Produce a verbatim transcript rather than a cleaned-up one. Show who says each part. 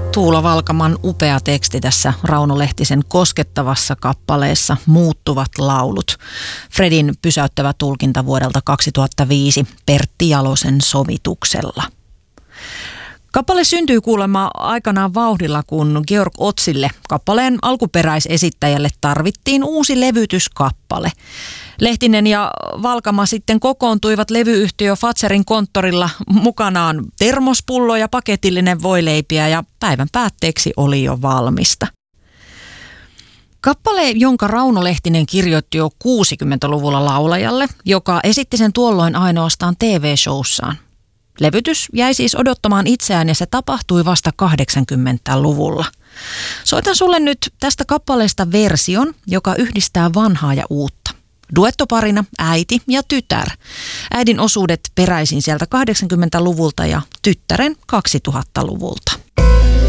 Speaker 1: Tuula Valkaman upea teksti tässä Rauno Lehtisen koskettavassa kappaleessa Muuttuvat laulut. Fredin pysäyttävä tulkinta vuodelta kaksituhattaviisi Pertti Jalosen sovituksella. Kappale syntyi kuulemma aikanaan vauhdilla, kun Georg Otsille, kappaleen alkuperäisesittäjälle, tarvittiin uusi levytyskappale. Lehtinen ja Valkama sitten kokoontuivat levyyhtiö Fazerin konttorilla, mukanaan termospullo ja paketillinen voileipiä, ja päivän päätteeksi oli jo valmista. Kappale, jonka Rauno Lehtinen kirjoitti jo kuusikymmentäluvulla laulajalle, joka esitti sen tuolloin ainoastaan T V-showssaan. Levytys jäi siis odottamaan itseään ja se tapahtui vasta kahdeksankymmentäluvulla. Soitan sulle nyt tästä kappaleesta version, joka yhdistää vanhaa ja uutta. Duettoparina äiti ja tytär. Äidin osuudet peräisin sieltä kahdeksankymmentäluvulta ja tyttären kaksituhattaluvulta.